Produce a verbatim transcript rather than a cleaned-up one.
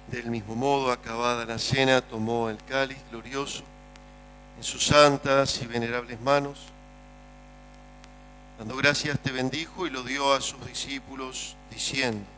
Del mismo modo, acabada la cena, tomó el cáliz glorioso en sus santas y venerables manos. Dando gracias, te bendijo y lo dio a sus discípulos, diciendo: